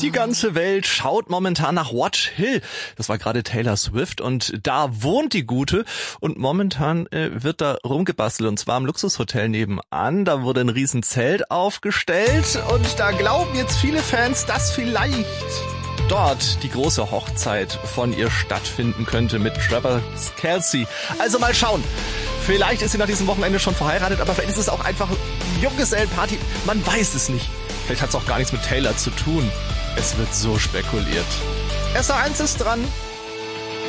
Die ganze Welt schaut momentan nach Watch Hill. Das war gerade Taylor Swift und da wohnt die Gute. Und momentan wird da rumgebastelt und zwar im Luxushotel nebenan. Da wurde ein riesen Zelt aufgestellt und da glauben jetzt viele Fans, dass vielleicht dort die große Hochzeit von ihr stattfinden könnte mit Travis Kelce. Also mal schauen. Vielleicht ist sie nach diesem Wochenende schon verheiratet, aber vielleicht ist es auch einfach Junggesellenparty. Man weiß es nicht. Vielleicht hat es auch gar nichts mit Taylor zu tun. Es wird so spekuliert. SR1 ist dran.